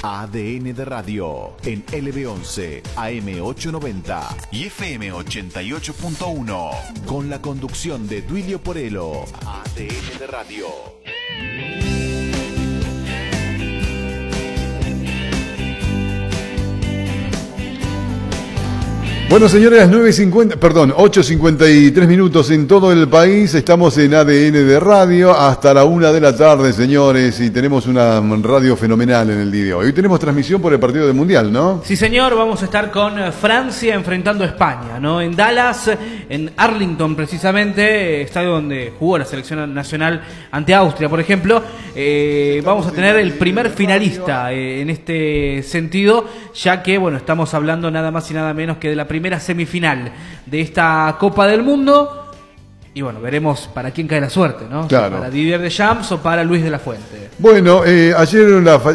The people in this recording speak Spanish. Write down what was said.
ADN de Radio en LB11, AM890 y FM 88.1 con la conducción de Duilio Porello. ADN de Radio. Bueno, señores, las 8:53 minutos en todo el país. Estamos en ADN de Radio hasta la 1 de la tarde, señores, y tenemos una radio fenomenal en el día de hoy. Hoy tenemos transmisión por el partido del Mundial, ¿no? Sí, señor, vamos a estar con Francia enfrentando a España, ¿no? En Dallas, en Arlington, precisamente, estadio donde jugó la selección nacional ante Austria, por ejemplo. Vamos a tener el primer finalista en este sentido, ya que, bueno, estamos hablando nada más y nada menos que de la primera semifinal de esta Copa del Mundo. Y bueno, veremos para quién cae la suerte, ¿no? Claro. Para Didier Deschamps o para Luis de la Fuente. Bueno, ayer